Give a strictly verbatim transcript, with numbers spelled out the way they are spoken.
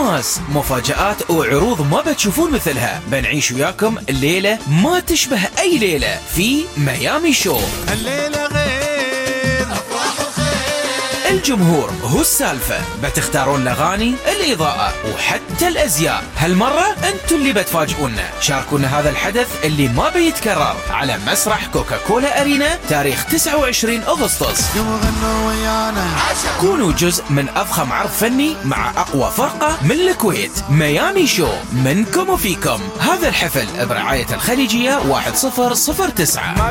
حماس، مفاجآت وعروض ما بتشوفون مثلها. بنعيش وياكم الليلة ما تشبه أي ليلة في ميامي شو. الليلة غير أفراح وخير، الجمهور هو السالفة، بتختارون الأغاني، الإضاءة وحتى الأزياء. هالمرة أنتوا اللي بتفاجئونا. شاركونا هذا الحدث اللي ما بيتكرر على مسرح كوكاكولا أرينا تاريخ تسعة وعشرين أغسطس. يوم غنوا ويانا، كونوا جزء من أضخم عرض فني مع أقوى فرقة من الكويت. ميامي شو، منكم وفيكم. هذا الحفل برعاية الخليجية واحد صفر صفر تسعة.